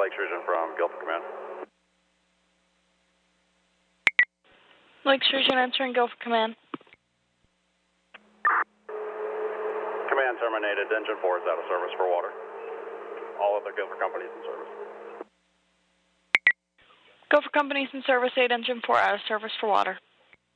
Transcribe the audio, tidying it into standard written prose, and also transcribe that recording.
Lake Sturgeon from Guilford Command. Lake Sturgeon answering Guilford Command. Command terminated. Engine 4 is out of service for water. All other Guilford companies in service. Guilford companies in service, 8 engine 4 out of service for water.